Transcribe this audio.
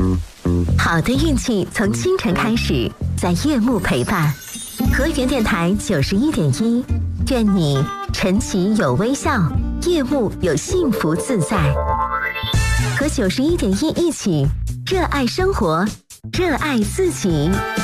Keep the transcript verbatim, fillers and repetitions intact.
好的运气从清晨开始，在夜幕陪伴。和源电台九十一点一，愿你晨起有微笑，夜幕有幸福自在。和九十一点一一起，热爱生活，热爱自己。